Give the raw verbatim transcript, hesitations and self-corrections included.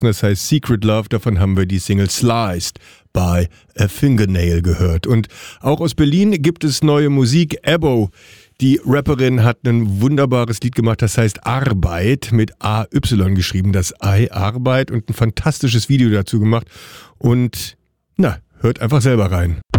Das heißt Secret Love, davon haben wir die Single Sliced by a Fingernail gehört. Und auch aus Berlin gibt es neue Musik. Ebo, die Rapperin, hat ein wunderbares Lied gemacht, das heißt Arbeit, mit A Y geschrieben, das I, Arbeit, und ein fantastisches Video dazu gemacht. Und na, hört einfach selber rein.